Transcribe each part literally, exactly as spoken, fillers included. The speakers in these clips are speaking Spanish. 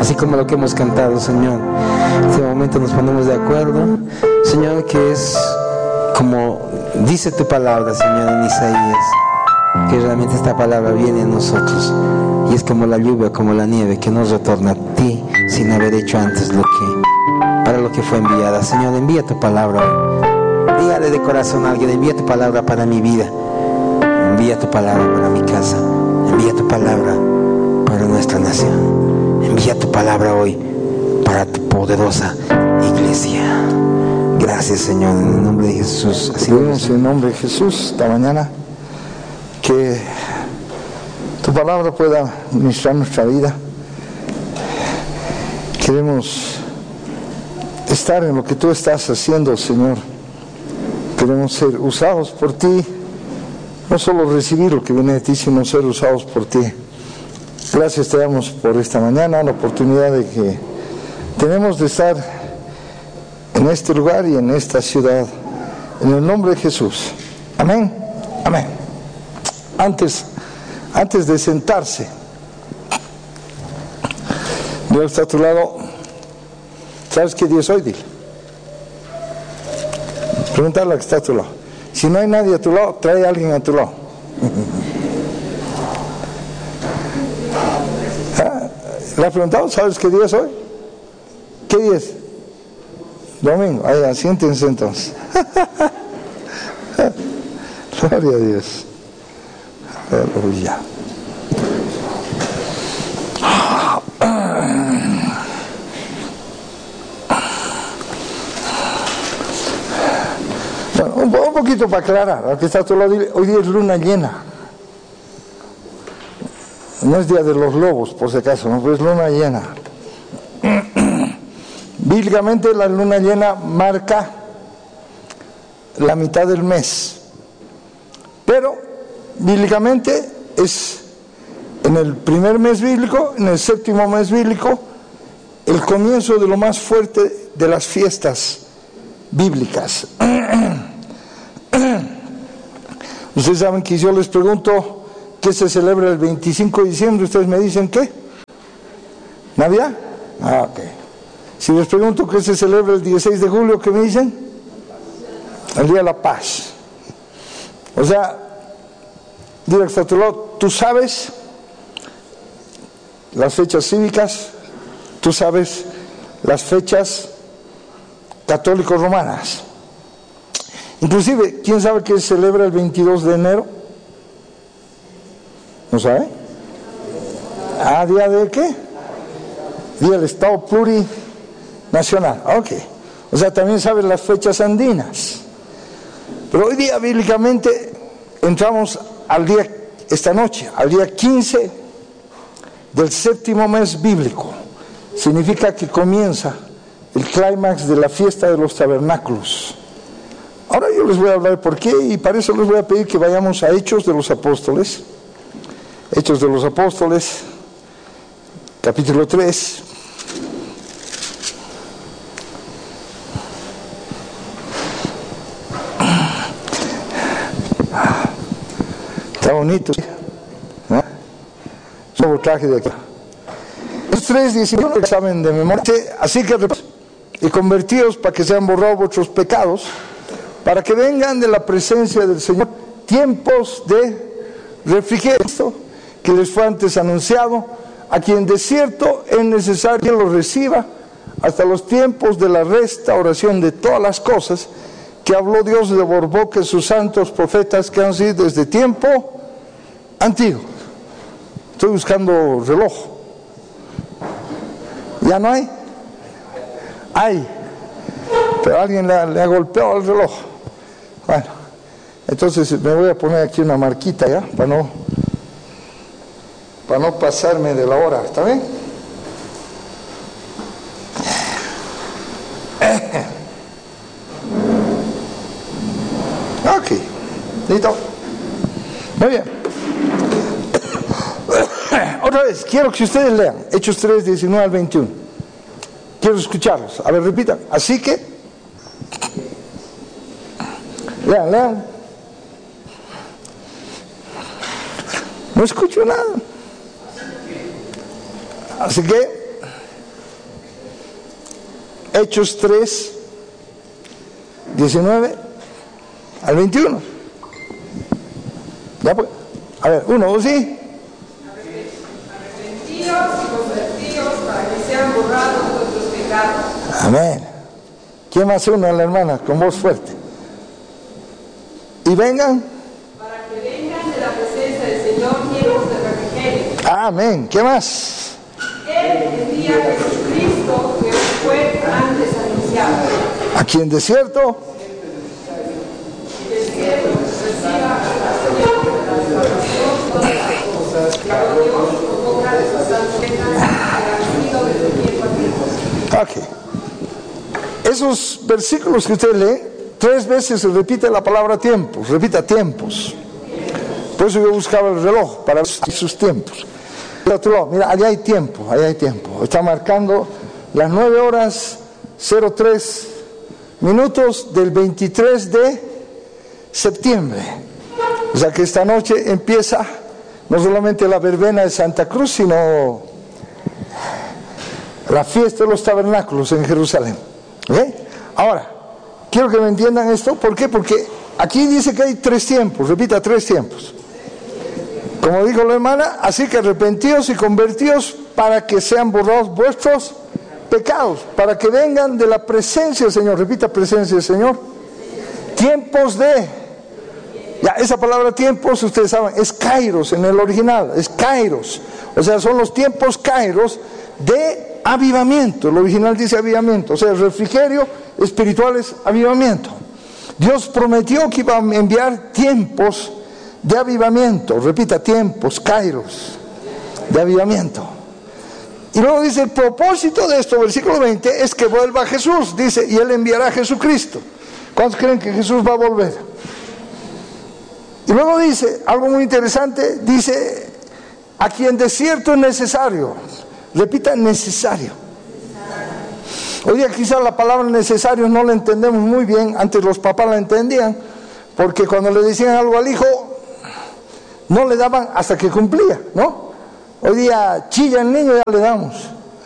así como lo que hemos cantado, Señor. En este momento nos ponemos de acuerdo, Señor, que es como dice tu palabra, Señor, en Isaías, que realmente esta palabra viene a nosotros y es como la lluvia, como la nieve, que nos retorna a ti sin haber hecho antes lo que para lo que fue enviada. Señor, envía tu palabra hoy. Dígale de corazón a alguien: envía tu palabra para mi vida, envía tu palabra para mi casa, envía tu palabra para nuestra nación, envía tu palabra hoy para tu poderosa iglesia. Gracias, Señor, en el nombre de Jesús. Así es, en el nombre de Jesús, esta mañana, que tu palabra pueda ministrar nuestra vida. Queremos estar en lo que tú estás haciendo, Señor. Queremos ser usados por ti, no solo recibir lo que viene de ti, sino ser usados por ti. Gracias te damos por esta mañana, la oportunidad de que tenemos de estar en este lugar y en esta ciudad, en el nombre de Jesús. Amén, amén. Antes, antes de sentarse, Dios está a tu lado. ¿Sabes qué día es hoy? Dile. Pregúntale a la que está a tu lado. Si no hay nadie a tu lado, trae a alguien a tu lado. ¿Ah? ¿Le has preguntado? ¿Sabes qué día es hoy? ¿Qué día es? Domingo. Ahí, siéntense entonces. Gloria a Dios. Aleluya. Bueno, un, un poquito para aclarar, aquí está todo lado, hoy día es luna llena. No es día de los lobos, por si acaso, no, pero es luna llena. Bíblicamente la luna llena marca la mitad del mes, pero bíblicamente es en el primer mes bíblico, en el séptimo mes bíblico, el comienzo de lo más fuerte de las fiestas bíblicas. Ustedes saben que yo les pregunto qué se celebra el veinticinco de diciembre, ustedes me dicen ¿qué? ¿Navidad? Ah, ok. Si les pregunto qué se celebra el dieciséis de julio, ¿qué me dicen? El Día de la Paz. O sea, dile a tu lado, tú sabes las fechas cívicas, tú sabes las fechas católicos romanas. Inclusive, ¿quién sabe qué se celebra el veintidós de enero? ¿No sabe? ¿Ah, día de qué? Día del Estado Plurinacional. Ok. O sea, también saben las fechas andinas. Pero hoy día, bíblicamente, entramos al día, esta noche, al día quince del séptimo mes bíblico. Significa que comienza el clímax de la fiesta de los tabernáculos. Ahora yo les voy a hablar de por qué, y para eso les voy a pedir que vayamos a Hechos de los Apóstoles. Hechos de los Apóstoles, capítulo tres. Está bonito, ¿no? Nuevo traje de aquí. Los tres diecinueve examen de memoria. Así que y convertidos para que sean borrados vuestros pecados, para que vengan de la presencia del Señor tiempos de refrigerio que les fue antes anunciado, a quien de cierto es necesario que lo reciba hasta los tiempos de la restauración de todas las cosas que habló Dios de por boca de sus santos profetas que han sido desde tiempo antiguo. Estoy buscando reloj. ¿Ya no hay? Hay. Pero alguien le, le ha golpeado el reloj. Bueno, entonces me voy a poner aquí una marquita ya, para no, para no pasarme de la hora. ¿Está bien? Ok, listo. Muy bien. Otra vez, quiero que ustedes lean Hechos tres, diecinueve al veintiuno. Quiero escucharlos. A ver, repitan. Así que, lean, lean. No escucho nada. Así que, Hechos tres, diecinueve al veintiuno. Ya pues, a ver, uno, dos, sí. Arrepentidos y convertidos para que sean borrados vuestros pecados. Amén. ¿Quién más uno? La hermana, con voz fuerte. Y vengan. Para que vengan de la presencia del Señor llenos de refrigerio. Amén. ¿Qué más? Él envía a Jesucristo que os fue antes anunciado. Aquí en desierto. Y del cielo reciba al Señor de la salvación todas las cosas. Que a Dios por boca de sus santas ha sido desde tiempo a tiempo. Ok. Esos versículos que usted lee, tres veces se repite la palabra tiempos, repita tiempos. Por eso yo buscaba el reloj para ver sus tiempos. Mira, allá hay tiempo, allá hay tiempo. Está marcando las nueve horas cero tres minutos del veintitrés de septiembre. O sea que esta noche empieza no solamente la verbena de Santa Cruz, sino la fiesta de los tabernáculos en Jerusalén. ¿Okay? Ahora, quiero que me entiendan esto. ¿Por qué? Porque aquí dice que hay tres tiempos. Repita, tres tiempos. Como dijo la hermana, así que arrepentidos y convertidos para que sean borrados vuestros pecados, para que vengan de la presencia del Señor. Repita, presencia del Señor. Tiempos de... Ya, esa palabra tiempos, ustedes saben, es kairos en el original, es kairos. O sea, son los tiempos kairos de avivamiento. El original dice avivamiento, o sea, el refrigerio espiritual es avivamiento. Dios prometió que iba a enviar tiempos de avivamiento. Repita, tiempos, kairos, de avivamiento. Y luego dice, el propósito de esto, versículo veinte, es que vuelva Jesús. Dice, y Él enviará a Jesucristo. ¿Cuántos creen que Jesús va a volver? Y luego dice, algo muy interesante, dice, a quien desierto es necesario. Repita, necesario. Hoy día quizás la palabra necesario no la entendemos muy bien. Antes los papás la entendían, porque cuando le decían algo al hijo, no le daban hasta que cumplía, ¿no? Hoy día chilla el niño, ya le damos.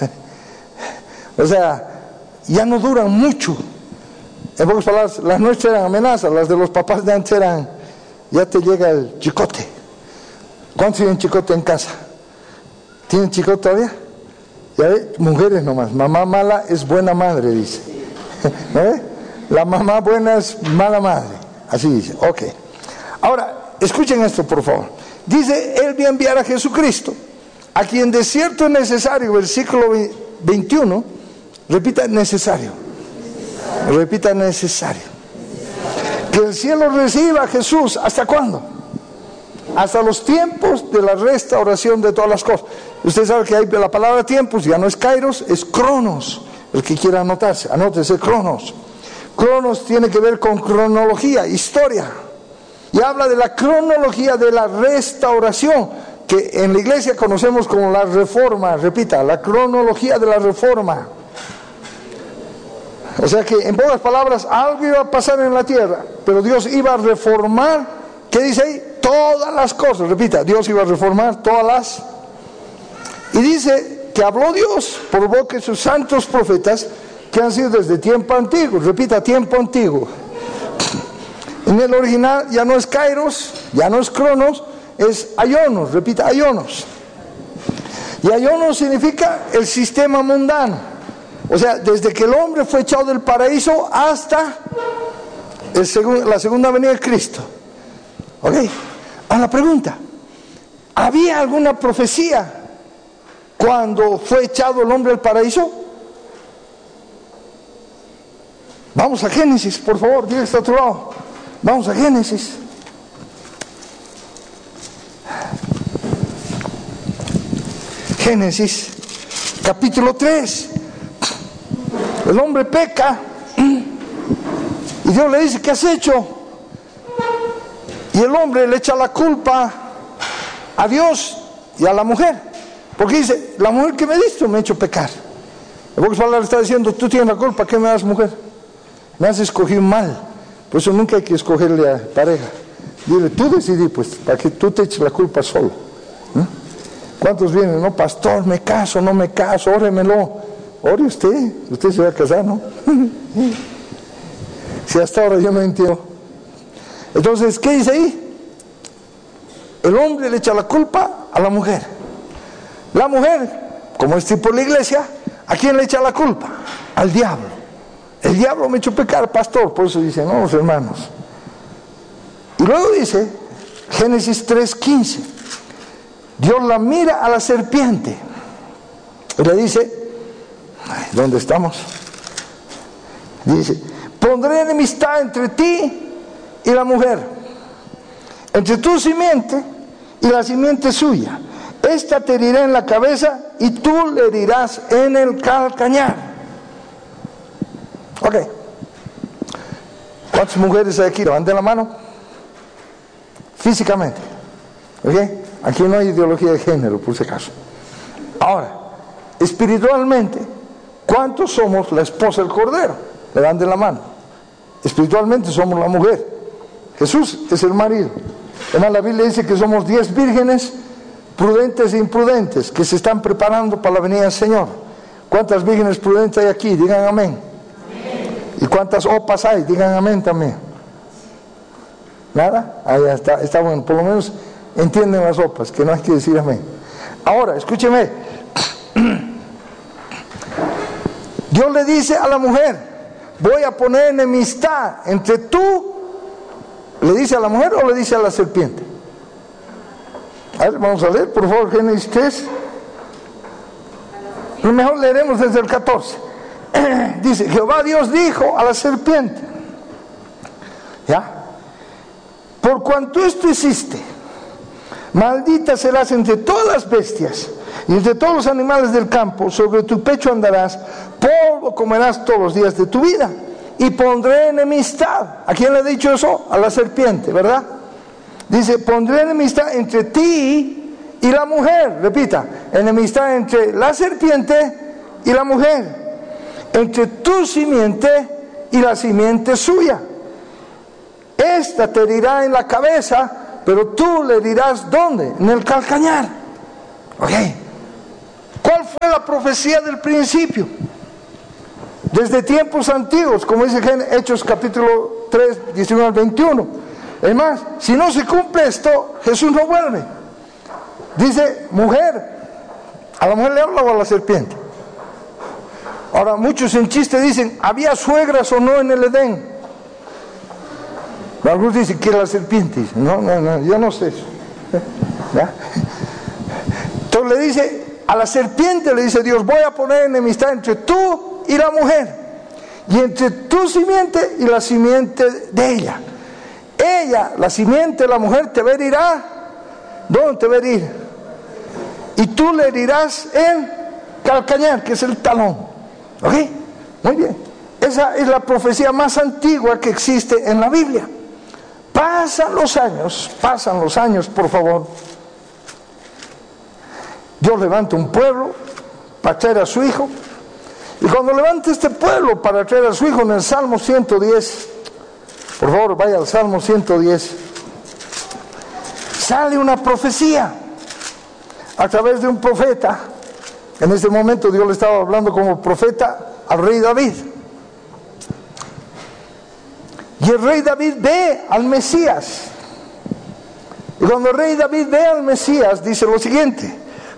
O sea, ya no duran mucho. En pocas palabras, las nuestras eran amenazas, las de los papás de antes eran, ya te llega el chicote. ¿Cuántos tienen chicote en casa? ¿Tienen chicote todavía? Ya ve, mujeres nomás, mamá mala es buena madre, dice. ¿Eh? La mamá buena es mala madre, así dice, ok. Ahora, escuchen esto por favor. Dice, Él va a enviar a Jesucristo, a quien de cierto es necesario, versículo veintiuno, repita, necesario. Repita, necesario. Que el cielo reciba a Jesús, ¿hasta cuándo? Hasta los tiempos de la restauración de todas las cosas. Usted sabe que hay la palabra tiempos, ya no es kairos, es cronos. El que quiera anotarse, anótese cronos. Cronos tiene que ver con cronología, historia. Y habla de la cronología de la restauración, que en la iglesia conocemos como la reforma. Repita, la cronología de la reforma. O sea que, en pocas palabras, algo iba a pasar en la tierra, pero Dios iba a reformar, ¿qué dice ahí? Todas las cosas. Repita, Dios iba a reformar todas las... Y dice que habló Dios por boca de sus santos profetas, que han sido desde tiempo antiguo. Repita, tiempo antiguo. En el original ya no es kairos, ya no es cronos, es aionos. Repita, aionos. Y aionos significa el sistema mundano. O sea, desde que el hombre fue echado del paraíso hasta el segun, la segunda venida de Cristo. ¿Ok? A la pregunta, ¿había alguna profecía cuando fue echado el hombre del paraíso? Vamos a Génesis, por favor, diga este otro lado. Vamos a Génesis. Génesis, capítulo tres. El hombre peca y Dios le dice, ¿qué has hecho? Y el hombre le echa la culpa a Dios y a la mujer, porque dice, la mujer que me diste me ha hecho pecar. En pocas palabras está diciendo, tú tienes la culpa, ¿qué me das, mujer? Me has escogido mal. Por eso nunca hay que escogerle a pareja. Dile, tú decidí, pues, para que tú te eches la culpa solo. ¿Eh? ¿Cuántos vienen? No, pastor, me caso, no me caso, óremelo. ore usted, usted se va a casar, ¿no? Si hasta ahora yo no entiendo. Entonces, ¿qué dice ahí? El hombre le echa la culpa a la mujer. La mujer, como es tipo la iglesia, ¿a quién le echa la culpa? Al diablo. El diablo me echó pecar, pastor. Por eso dicen, no, los hermanos. Y luego dice, Génesis tres quince, Dios la mira a la serpiente y le dice, ¿dónde estamos? Dice, pondré enemistad entre ti y la mujer, entre tu simiente y la simiente suya. Esta te herirá en la cabeza y tú le herirás en el calcañar. Ok. ¿Cuántas mujeres hay aquí? Levanten la mano. Físicamente. Ok. Aquí no hay ideología de género, por si acaso. Ahora, espiritualmente, ¿cuántos somos la esposa del Cordero? Levanten la mano. Espiritualmente somos la mujer. Jesús es el marido. Además, la Biblia dice que somos diez vírgenes, prudentes e imprudentes, que se están preparando para la venida del Señor. ¿Cuántas vírgenes prudentes hay aquí? Digan amén. Amén. ¿Y cuántas opas hay? Digan amén también. ¿Nada? Ahí está, está bueno. Por lo menos entienden las opas, que no hay que decir amén. Ahora, escúcheme. Dios le dice a la mujer, voy a poner enemistad entre tú. ¿Le dice a la mujer o le dice a la serpiente? A ver, vamos a leer, por favor, Génesis tres. Lo mejor leeremos desde el catorce. Dice, Jehová Dios dijo a la serpiente, ¿ya? Por cuanto esto hiciste, maldita serás entre todas las bestias y entre todos los animales del campo, sobre tu pecho andarás, polvo comerás todos los días de tu vida, y pondré enemistad. ¿A quién le ha dicho eso? A la serpiente, ¿verdad? Dice, pondré enemistad entre ti y la mujer. Repita, enemistad entre la serpiente y la mujer, entre tu simiente y la simiente suya. Esta te herirá en la cabeza, pero tú le herirás ¿dónde? En el calcañar. ¿Ok? ¿Cuál fue la profecía del principio? Desde tiempos antiguos, como dice Hechos capítulo tres, diecinueve al veintiuno. Es más, si no se cumple esto, Jesús no vuelve. Dice, mujer, ¿a la mujer le habla o a la serpiente? Ahora, muchos en chiste dicen, ¿había suegras o no en el Edén? Algunos dicen que era la serpiente. No, no, no, yo no sé eso. ¿Ya? Entonces le dice, a la serpiente le dice Dios, voy a poner enemistad entre tú y la mujer, y entre tu simiente y la simiente de ella. Ella, la simiente de la mujer, te herirá. ¿Dónde te va a herir? Y tú le herirás en calcañar, que es el talón. ¿Ok? Muy bien. Esa es la profecía más antigua que existe en la Biblia. Pasan los años, pasan los años, por favor. Dios levanta un pueblo para traer a su hijo. Y cuando levanta este pueblo para traer a su hijo, en el Salmo ciento diez, por favor, vaya al Salmo ciento diez, sale una profecía a través de un profeta. En este momento Dios le estaba hablando como profeta al rey David. Y el rey David ve al Mesías. Y cuando el rey David ve al Mesías, dice lo siguiente: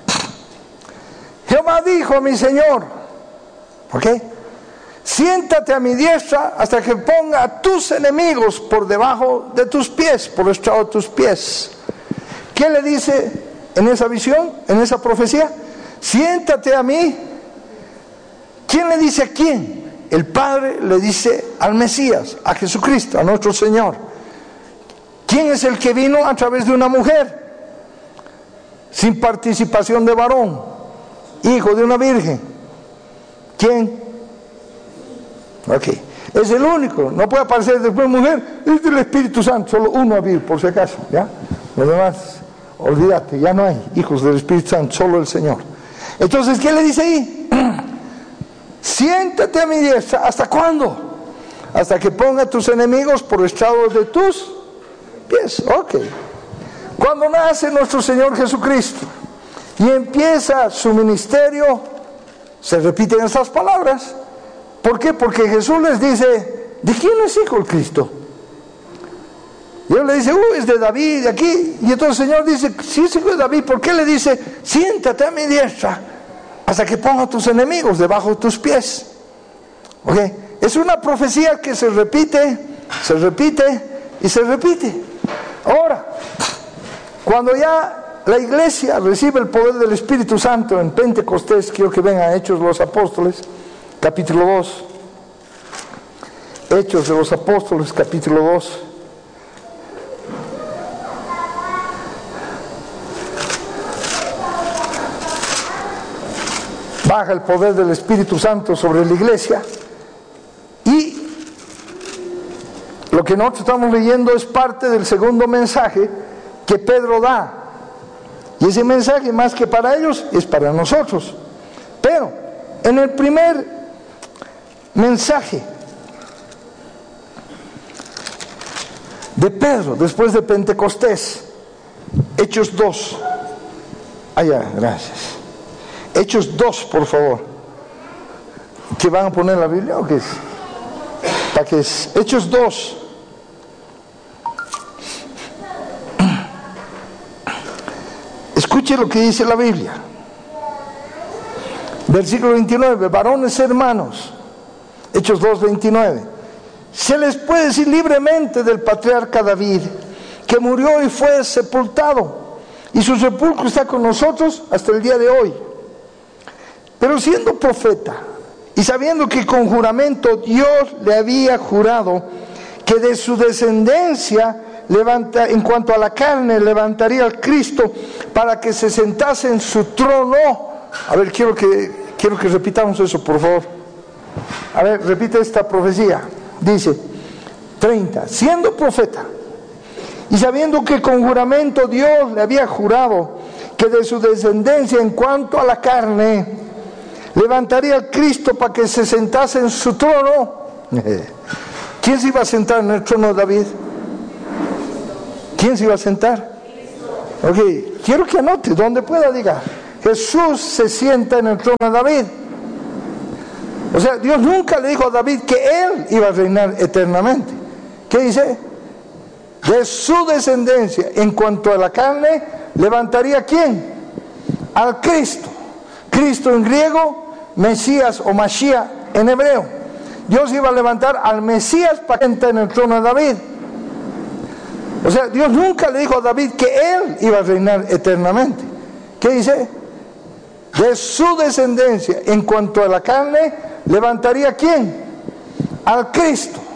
Jehová dijo a mi Señor, ¿ok? Siéntate a mi diestra hasta que ponga a tus enemigos por debajo de tus pies, por el estrado de tus pies. ¿Qué le dice en esa visión, en esa profecía? Siéntate a mí. ¿Quién le dice a quién? El Padre le dice al Mesías, a Jesucristo, a nuestro Señor. ¿Quién es el que vino a través de una mujer? Sin participación de varón, hijo de una virgen. ¿Quién? Ok, es el único, no puede aparecer después mujer, es del Espíritu Santo, solo uno ha habido, por si acaso, ¿ya? Los demás, olvídate, ya no hay hijos del Espíritu Santo, solo el Señor. Entonces, ¿qué le dice ahí? Siéntate a mi diestra, ¿hasta cuándo? Hasta que ponga a tus enemigos por estrado de tus pies. Ok. Cuando nace nuestro Señor Jesucristo y empieza su ministerio, se repiten estas palabras. ¿Por qué? Porque Jesús les dice, ¿de quién es hijo el Cristo? Y él le dice, uy, es de David, de aquí. Y entonces el Señor dice, si es hijo de David, ¿por qué le dice, siéntate a mi diestra hasta que ponga a tus enemigos debajo de tus pies? ¿Ok? Es una profecía que se repite, se repite y se repite. Ahora, cuando ya la iglesia recibe el poder del Espíritu Santo en Pentecostés, quiero que vengan Hechos de los Apóstoles, capítulo dos. Hechos de los Apóstoles, capítulo dos. Baja el poder del Espíritu Santo sobre la iglesia, y lo que nosotros estamos leyendo es parte del segundo mensaje que Pedro da, y ese mensaje, más que para ellos, es para nosotros. Pero en el primer mensaje de Pedro después de Pentecostés, Hechos dos, allá, gracias, Hechos dos, por favor. ¿Que van a poner la Biblia o qué es? ¿Para qué es? Hechos dos. Escuche lo que dice la Biblia. Versículo veintinueve, varones hermanos. Hechos dos, veintinueve. Se les puede decir libremente del patriarca David, que murió y fue sepultado, y su sepulcro está con nosotros hasta el día de hoy. Pero siendo profeta y sabiendo que con juramento Dios le había jurado que de su descendencia levanta, en cuanto a la carne, levantaría al Cristo para que se sentase en su trono. A ver, quiero que, quiero que repitamos eso, por favor. A ver, repite esta profecía. Dice, treinta, siendo profeta y sabiendo que con juramento Dios le había jurado que de su descendencia en cuanto a la carne levantaría al Cristo para que se sentase en su trono. ¿Quién se iba a sentar en el trono de David? ¿Quién se iba a sentar? Ok, quiero que anote, donde pueda diga, Jesús se sienta en el trono de David. O sea, Dios nunca le dijo a David que él iba a reinar eternamente. ¿Qué dice? De su descendencia, en cuanto a la carne, levantaría ¿a quién? Al Cristo. Cristo en griego, Mesías o Mashiach en hebreo. Dios iba a levantar al Mesías para que entre en el trono de David. O sea, Dios nunca le dijo a David que él iba a reinar eternamente. ¿Qué dice? De su descendencia, en cuanto a la carne, levantaría ¿a quién? Al Cristo.